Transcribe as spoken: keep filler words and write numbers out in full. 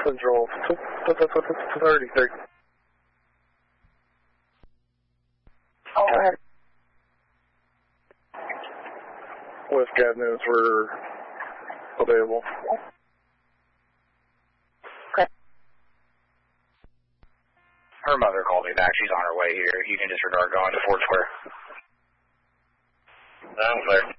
Central, thirty-three. Oh, go ahead. West cabinets were available. Okay. Her mother called me back. She's on her way here. You can disregard going to Fort Square. I'm clear.